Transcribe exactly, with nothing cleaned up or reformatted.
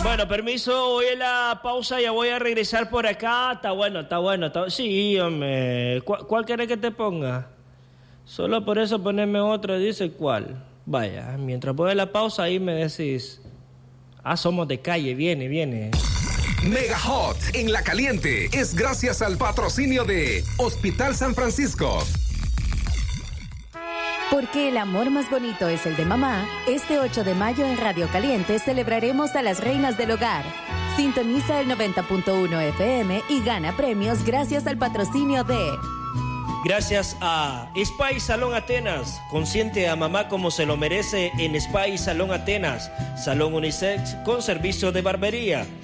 Bueno, permiso, voy a la pausa, ya voy a regresar por acá. Está bueno, está bueno. Está... Sí, hombre. ¿Cuál, cuál querés que te ponga? Solo por eso ponerme otro, dice cuál. Vaya, mientras voy a la pausa ahí me decís. Ah, somos de calle, viene, viene. Mega Hot en La Caliente es gracias al patrocinio de Hospital San Francisco. Porque el amor más bonito es el de mamá, este ocho de mayo en Radio Caliente celebraremos a las reinas del hogar. Sintoniza el noventa punto uno F M y gana premios gracias al patrocinio de... Gracias a Spa y Salón Atenas. Consiente a mamá como se lo merece en Spa y Salón Atenas. Salón unisex con servicio de barbería.